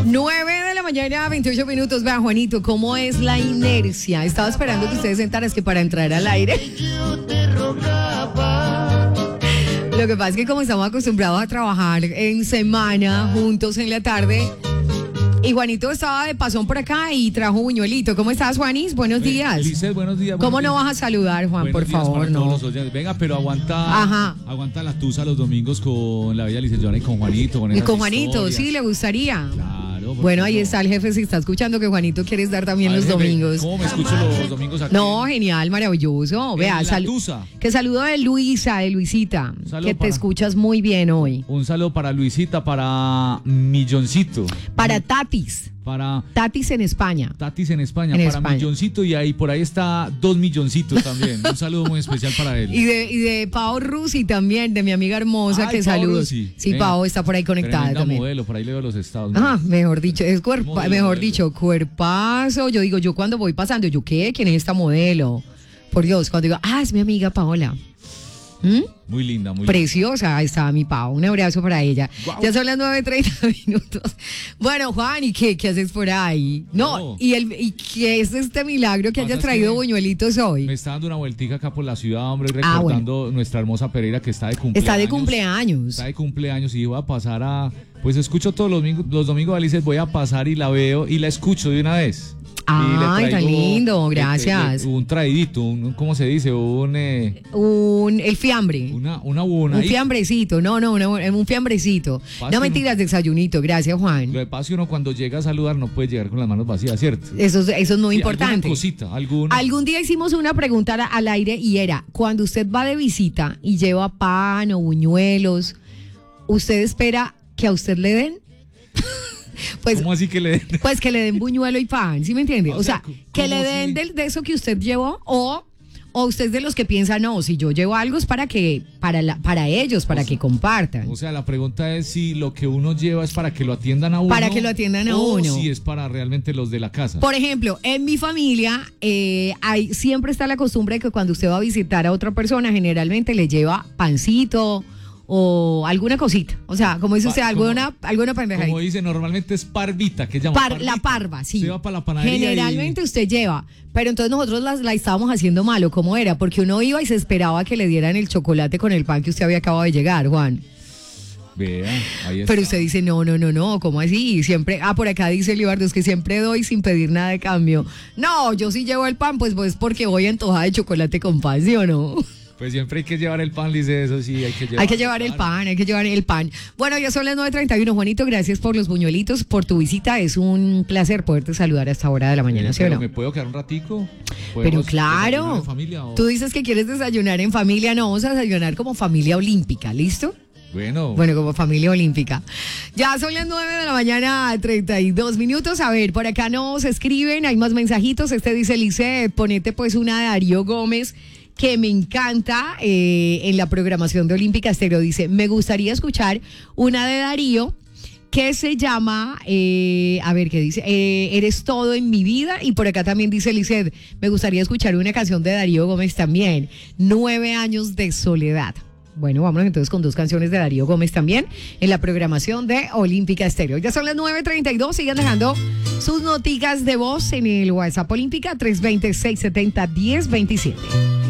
9 de la mañana, 28 minutos. Vean, Juanito, ¿cómo es la inercia? Estaba esperando que ustedes sentaran que para entrar al aire. Lo que pasa es que como estamos acostumbrados a trabajar en semana, juntos en la tarde, y Juanito estaba de pasón por acá y trajo buñuelito. ¿Cómo estás, Juanis? Buenos días. Lizeth, buenos días. ¿Cómo no vas a saludar, Juan? Buenos por días favor, para no. todos los oyentes. Venga, pero aguanta la tusa los domingos con la bella Lizeth Joana y con Juanito. Y con Juanito, sí, le gustaría. Claro. Bueno, ahí está el jefe, si está escuchando que Juanito quiere estar también los domingos. ¿Cómo me escucho los domingos aquí? No, genial, maravilloso. Vea, que saludo de Luisa, de Luisita, que te escuchas muy bien hoy. Un saludo para Luisita, para Milloncito. Para Tatis. Para Tatis en España. Tatis en España, En para España. Milloncito, y ahí por ahí está 2 milloncitos también. Un saludo muy especial para él. Y de Pao Rusi también, de mi amiga hermosa, que saludos. Sí, Pao está por ahí conectada también. Modelo, por ahí leo los estados. Mejor dicho, es cuerpazo. Yo digo, yo cuando voy pasando, ¿quién es esta modelo? Por Dios, cuando digo, es mi amiga Paola. Muy linda, muy preciosa, ahí está mi Pau, un abrazo para ella. Wow. Ya son las 9:30 minutos. Bueno, Juan, ¿y qué haces por ahí? No. ¿Y qué es este milagro que hayas traído buñuelitos hoy? Me está dando una vueltica acá por la ciudad, hombre, recordando nuestra hermosa Pereira que está de cumpleaños. Está de cumpleaños. Está de cumpleaños y voy a pasar pues escucho todos los domingos a Lizeth, voy a pasar y la veo y la escucho de una vez. Ay, tan lindo, gracias. Un traidito, ¿cómo se dice? El fiambre. Un fiambrecito, un fiambrecito. No mentiras, desayunito, gracias, Juan. Lo que pasa es que uno cuando llega a saludar no puede llegar con las manos vacías, ¿cierto? Eso es muy importante. Algún día hicimos una pregunta al aire y era, cuando usted va de visita y lleva pan o buñuelos, ¿usted espera que a usted le den? Pues, ¿cómo así que le den? Pues que le den buñuelo y pan, ¿sí me entiende? O sea, que le den de eso que usted llevó o usted es de los que piensa, no, si yo llevo algo es para ellos, para que compartan. O sea, la pregunta es si lo que uno lleva es para que lo atiendan a uno. Para que lo atiendan a uno. O si es para realmente los de la casa. Por ejemplo, en mi familia siempre está la costumbre de que cuando usted va a visitar a otra persona, generalmente le lleva pancito o alguna cosita, o sea, como dice usted, alguna pendejadita. Como dice, normalmente es parvita, que llama la parva, sí. Se va para la panadería. Generalmente usted lleva, pero entonces nosotros la estábamos haciendo malo, ¿cómo era? Porque uno iba y se esperaba que le dieran el chocolate con el pan que usted había acabado de llegar, Juan. Vea, ahí está. Pero usted dice, no, ¿cómo así? Siempre, por acá dice Libardo, es que siempre doy sin pedir nada de cambio. No, yo sí llevo el pan, pues porque voy antojada de chocolate con pan, ¿sí o no? Pues siempre hay que llevar el pan, Lice, eso sí, hay que llevar. Hay que llevar el pan. Bueno, ya son las 9:31. Juanito, gracias por los buñuelitos, por tu visita. Es un placer poderte saludar a esta hora de la mañana, ¿sí o no? ¿Me puedo quedar un ratico? Pero claro. En familia, Tú dices que quieres desayunar en familia, no, vamos a desayunar como familia olímpica, ¿listo? Bueno, como familia olímpica. Ya son las 9:32 minutos. A ver, por acá nos escriben, hay más mensajitos. Este dice, Lice, ponete pues una de Darío Gómez, que me encanta en la programación de Olímpica Estéreo. Dice, me gustaría escuchar una de Darío que se llama, a ver qué dice, Eres todo en mi vida. Y por acá también dice Lizeth, me gustaría escuchar una canción de Darío Gómez también, 9 años de soledad. Bueno, vámonos entonces con 2 canciones de Darío Gómez también en la programación de Olímpica Estéreo. Ya son las 9:32, sigan dejando sus noticas de voz en el WhatsApp Olímpica 320-670-1027.